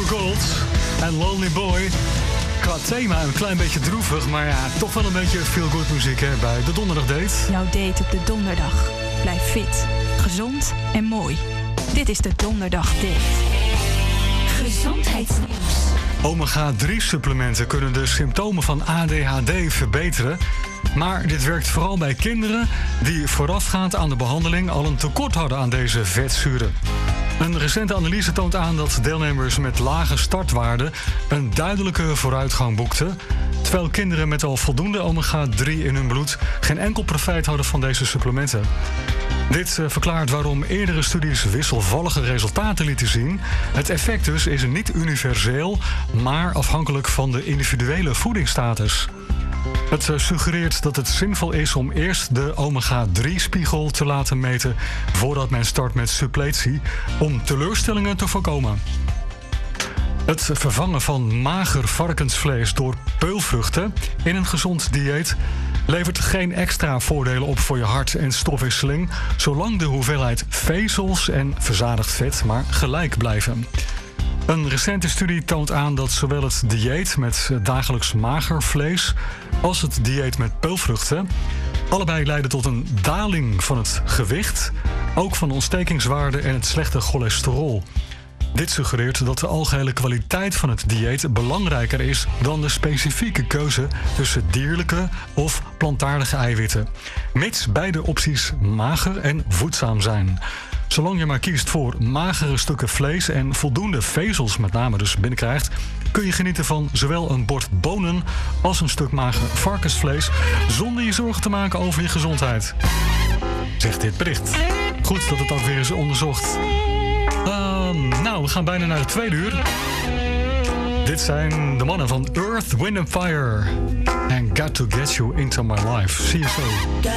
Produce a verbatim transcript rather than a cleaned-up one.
Gold en Lonely Boy. Qua thema een klein beetje droevig, maar ja, toch wel een beetje feel-good muziek hè, bij de Donderdag Date. Jouw date op de donderdag. Blijf fit, gezond en mooi. Dit is de Donderdag Date. Gezondheidsnieuws. omega drie supplementen kunnen de symptomen van A D H D verbeteren. Maar dit werkt vooral bij kinderen die voorafgaand aan de behandeling al een tekort hadden aan deze vetzuren. Een recente analyse toont aan dat deelnemers met lage startwaarden een duidelijke vooruitgang boekten, terwijl kinderen met al voldoende omega drie in hun bloed geen enkel profijt hadden van deze supplementen. Dit uh, verklaart waarom eerdere studies wisselvallige resultaten lieten zien. Het effect dus is niet universeel, maar afhankelijk van de individuele voedingsstatus. Het uh, suggereert dat het zinvol is om eerst de omega drie spiegel te laten meten voordat men start met suppletie, om teleurstellingen te voorkomen. Het vervangen van mager varkensvlees door peulvruchten in een gezond dieet levert geen extra voordelen op voor je hart- en stofwisseling, zolang de hoeveelheid vezels en verzadigd vet maar gelijk blijven. Een recente studie toont aan dat zowel het dieet met dagelijks mager vlees als het dieet met peulvruchten allebei leiden tot een daling van het gewicht, ook van de ontstekingswaarde en het slechte cholesterol. Dit suggereert dat de algehele kwaliteit van het dieet belangrijker is dan de specifieke keuze tussen dierlijke of plantaardige eiwitten, mits beide opties mager en voedzaam zijn. Zolang je maar kiest voor magere stukken vlees en voldoende vezels met name dus binnenkrijgt, kun je genieten van zowel een bord bonen als een stuk mager varkensvlees zonder je zorgen te maken over je gezondheid, zegt dit bericht. Goed dat het ook weer is onderzocht. Uh, nou, we gaan bijna naar de tweede uur. Dit zijn de mannen van Earth, Wind and Fire. And Got to Get You Into My Life. See you so.